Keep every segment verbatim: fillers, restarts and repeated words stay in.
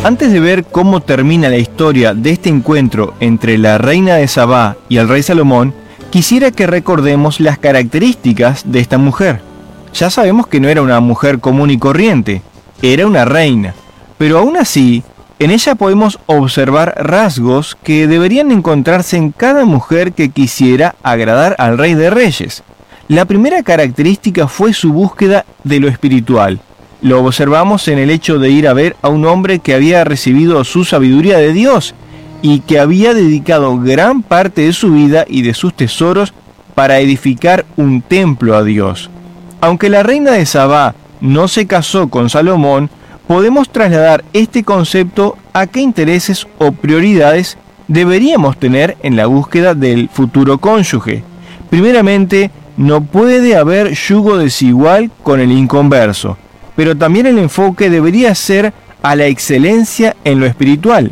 Antes de ver cómo termina la historia de este encuentro entre la reina de Sabá y el rey Salomón, quisiera que recordemos las características de esta mujer. Ya sabemos que no era una mujer común y corriente, era una reina, pero aún así, en ella podemos observar rasgos que deberían encontrarse en cada mujer que quisiera agradar al Rey de Reyes. La primera característica fue su búsqueda de lo espiritual. Lo observamos en el hecho de ir a ver a un hombre que había recibido su sabiduría de Dios y que había dedicado gran parte de su vida y de sus tesoros para edificar un templo a Dios. Aunque la reina de Sabá no se casó con Salomón, podemos trasladar este concepto a qué intereses o prioridades deberíamos tener en la búsqueda del futuro cónyuge. Primeramente, no puede haber yugo desigual con el inconverso, pero también el enfoque debería ser a la excelencia en lo espiritual.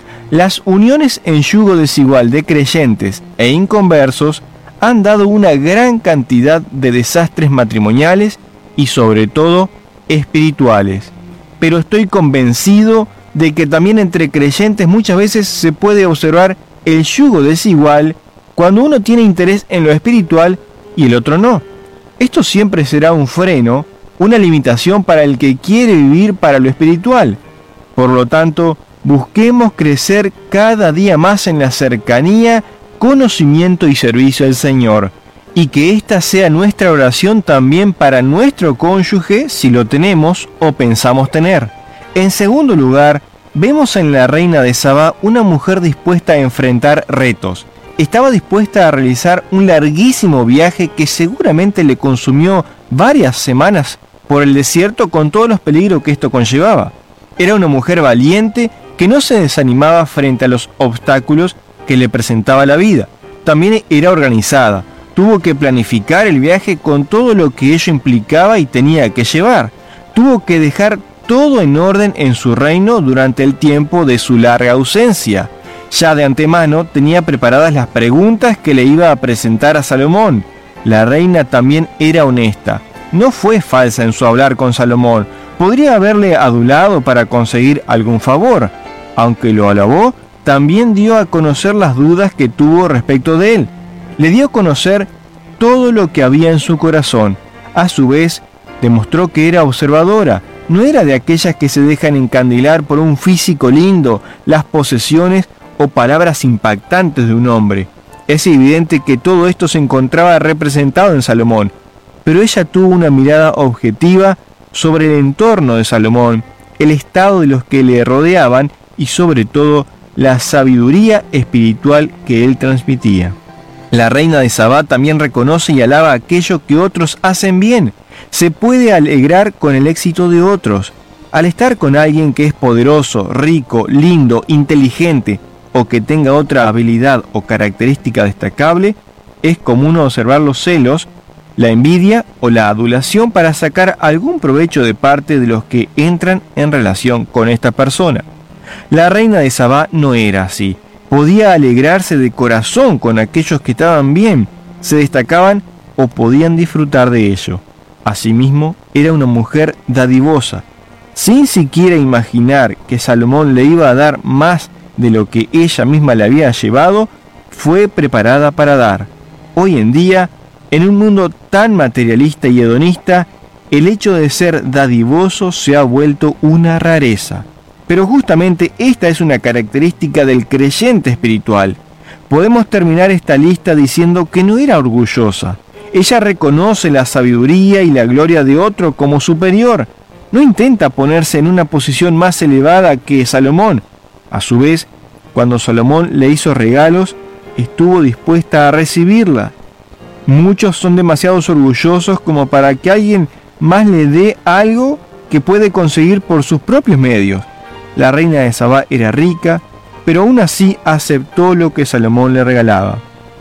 Las uniones en yugo desigual de creyentes e inconversos han dado una gran cantidad de desastres matrimoniales y sobre todo espirituales. Pero estoy convencido de que también entre creyentes muchas veces se puede observar el yugo desigual cuando uno tiene interés en lo espiritual y el otro no. Esto siempre será un freno, una limitación para el que quiere vivir para lo espiritual. Por lo tanto, busquemos crecer cada día más en la cercanía, conocimiento y servicio al Señor, y que esta sea nuestra oración también para nuestro cónyuge si lo tenemos o pensamos tener. En segundo lugar, vemos en la reina de Sabá una mujer dispuesta a enfrentar retos. Estaba dispuesta a realizar un larguísimo viaje que seguramente le consumió varias semanas por el desierto con todos los peligros que esto conllevaba. Era una mujer valiente que no se desanimaba frente a los obstáculos que le presentaba la vida. También era organizada. Tuvo que planificar el viaje con todo lo que ello implicaba y tenía que llevar. Tuvo que dejar todo en orden en su reino durante el tiempo de su larga ausencia. Ya de antemano tenía preparadas las preguntas que le iba a presentar a Salomón. La reina también era honesta. No fue falsa en su hablar con Salomón. Podría haberle adulado para conseguir algún favor. Aunque lo alabó, también dio a conocer las dudas que tuvo respecto de él. Le dio a conocer todo lo que había en su corazón. A su vez, demostró que era observadora. No era de aquellas que se dejan encandilar por un físico lindo, las posesiones o palabras impactantes de un hombre. Es evidente que todo esto se encontraba representado en Salomón, pero ella tuvo una mirada objetiva sobre el entorno de Salomón, el estado de los que le rodeaban y sobre todo la sabiduría espiritual que él transmitía. La reina de Sabá también reconoce y alaba aquello que otros hacen bien. Se puede alegrar con el éxito de otros. Al estar con alguien que es poderoso, rico, lindo, inteligente o que tenga otra habilidad o característica destacable, es común observar los celos, la envidia o la adulación para sacar algún provecho de parte de los que entran en relación con esta persona. La reina de Sabá no era así. Podía alegrarse de corazón con aquellos que estaban bien, se destacaban o podían disfrutar de ello. Asimismo, era una mujer dadivosa. Sin siquiera imaginar que Salomón le iba a dar más de lo que ella misma le había llevado, fue preparada para dar. Hoy en día, en un mundo tan materialista y hedonista, el hecho de ser dadivoso se ha vuelto una rareza. Pero justamente esta es una característica del creyente espiritual. Podemos terminar esta lista diciendo que no era orgullosa. Ella reconoce la sabiduría y la gloria de otro como superior. No intenta ponerse en una posición más elevada que Salomón. A su vez, cuando Salomón le hizo regalos, estuvo dispuesta a recibirla. Muchos son demasiado orgullosos como para que alguien más le dé algo que puede conseguir por sus propios medios. La reina de Sabá era rica, pero aún así aceptó lo que Salomón le regalaba.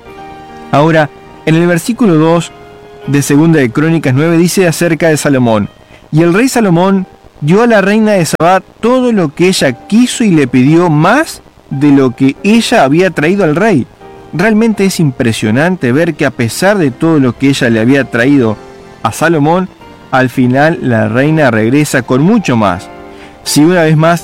Ahora, en el versículo dos de Segunda de Crónicas nueve dice acerca de Salomón: y el rey Salomón dio a la reina de Sabá todo lo que ella quiso y le pidió más de lo que ella había traído al rey. Realmente es impresionante ver que a pesar de todo lo que ella le había traído a Salomón, al final la reina regresa con mucho más. Si una vez más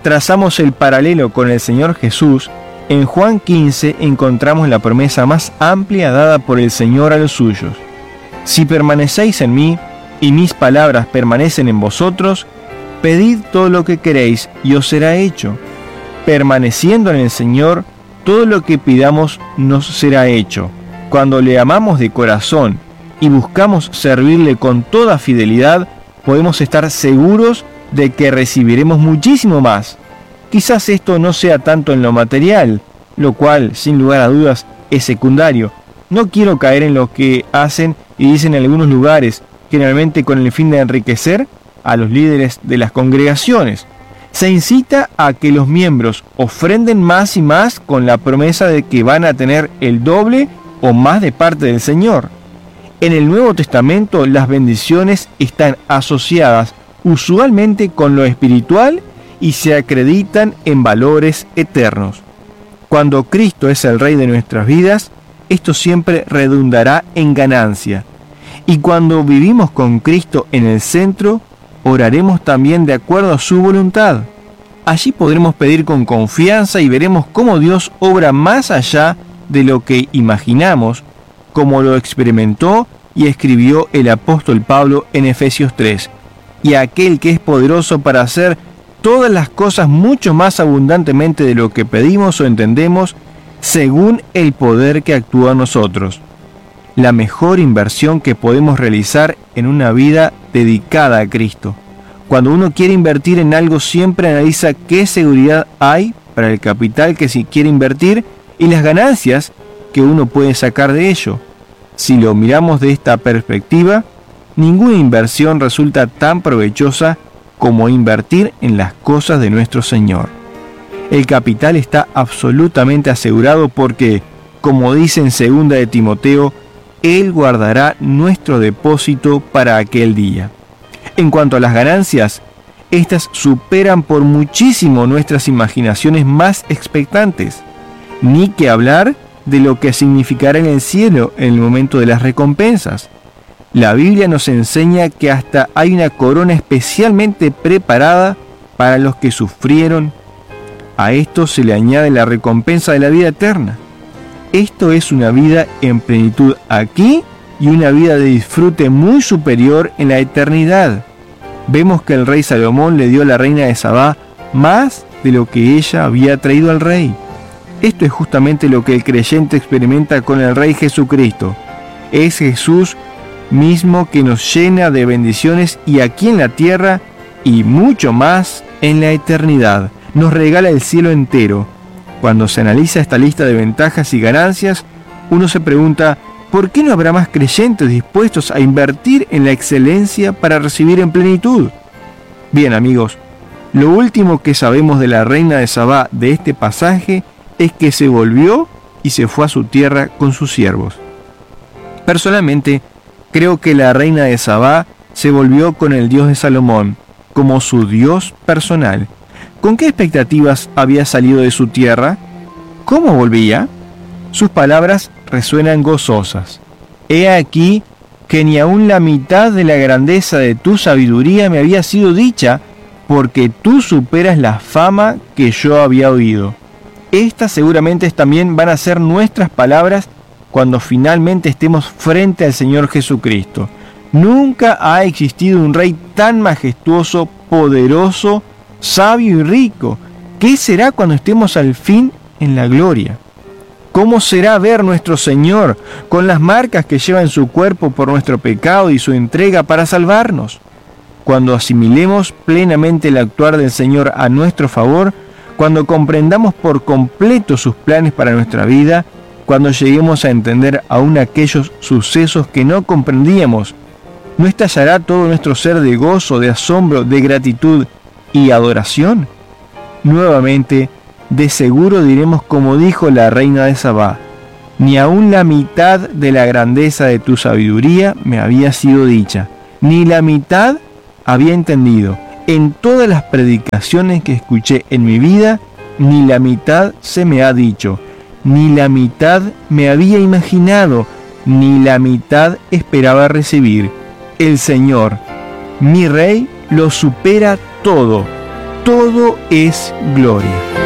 trazamos el paralelo con el Señor Jesús, en Juan quince encontramos la promesa más amplia dada por el Señor a los suyos. Si permanecéis en mí, y mis palabras permanecen en vosotros, pedid todo lo que queréis, y os será hecho. Permaneciendo en el Señor, todo lo que pidamos nos será hecho. Cuando le amamos de corazón y buscamos servirle con toda fidelidad, podemos estar seguros de que recibiremos muchísimo más. Quizás esto no sea tanto en lo material, lo cual, sin lugar a dudas, es secundario. No quiero caer en lo que hacen y dicen en algunos lugares, generalmente con el fin de enriquecer a los líderes de las congregaciones. Se incita a que los miembros ofrenden más y más con la promesa de que van a tener el doble o más de parte del Señor. En el Nuevo Testamento las bendiciones están asociadas usualmente con lo espiritual y se acreditan en valores eternos. Cuando Cristo es el Rey de nuestras vidas, esto siempre redundará en ganancia. Y cuando vivimos con Cristo en el centro, oraremos también de acuerdo a su voluntad. Allí podremos pedir con confianza y veremos cómo Dios obra más allá de lo que imaginamos, como lo experimentó y escribió el apóstol Pablo en Efesios tres. Y aquel que es poderoso para hacer todas las cosas mucho más abundantemente de lo que pedimos o entendemos, según el poder que actúa en nosotros. La mejor inversión que podemos realizar en una vida dedicada a Cristo. Cuando uno quiere invertir en algo, siempre analiza qué seguridad hay para el capital que se quiere invertir y las ganancias que uno puede sacar de ello. Si lo miramos de esta perspectiva, ninguna inversión resulta tan provechosa como invertir en las cosas de nuestro Señor. El capital está absolutamente asegurado porque, como dice en segunda de Timoteo, Él guardará nuestro depósito para aquel día. En cuanto a las ganancias, estas superan por muchísimo nuestras imaginaciones más expectantes. Ni que hablar de lo que significará en el cielo en el momento de las recompensas. La Biblia nos enseña que hasta hay una corona especialmente preparada para los que sufrieron. A esto se le añade la recompensa de la vida eterna. Esto es una vida en plenitud aquí y una vida de disfrute muy superior en la eternidad. Vemos que el rey Salomón le dio a la reina de Sabá más de lo que ella había traído al rey. Esto es justamente lo que el creyente experimenta con el Rey Jesucristo. Es Jesús mismo que nos llena de bendiciones y aquí en la tierra y mucho más en la eternidad. Nos regala el cielo entero. Cuando se analiza esta lista de ventajas y ganancias, uno se pregunta, ¿por qué no habrá más creyentes dispuestos a invertir en la excelencia para recibir en plenitud? Bien, amigos, lo último que sabemos de la reina de Sabá de este pasaje es que se volvió y se fue a su tierra con sus siervos. Personalmente, creo que la reina de Sabá se volvió con el Dios de Salomón, como su Dios personal. ¿Con qué expectativas había salido de su tierra? ¿Cómo volvía? Sus palabras resuenan gozosas. He aquí que ni aun la mitad de la grandeza de tu sabiduría me había sido dicha, porque tú superas la fama que yo había oído. Estas seguramente también van a ser nuestras palabras cuando finalmente estemos frente al Señor Jesucristo. Nunca ha existido un rey tan majestuoso, poderoso, sabio y rico. ¿Qué será cuando estemos al fin en la gloria? ¿Cómo será ver nuestro Señor con las marcas que lleva en su cuerpo por nuestro pecado y su entrega para salvarnos? Cuando asimilemos plenamente el actuar del Señor a nuestro favor, cuando comprendamos por completo sus planes para nuestra vida, cuando lleguemos a entender aún aquellos sucesos que no comprendíamos, ¿no estallará todo nuestro ser de gozo, de asombro, de gratitud y adoración? Nuevamente, de seguro diremos como dijo la reina de Sabá, ni aun la mitad de la grandeza de tu sabiduría me había sido dicha, ni la mitad había entendido. En todas las predicaciones que escuché en mi vida, ni la mitad se me ha dicho, ni la mitad me había imaginado, ni la mitad esperaba recibir. El Señor, mi Rey, lo supera todo. todo es gloria.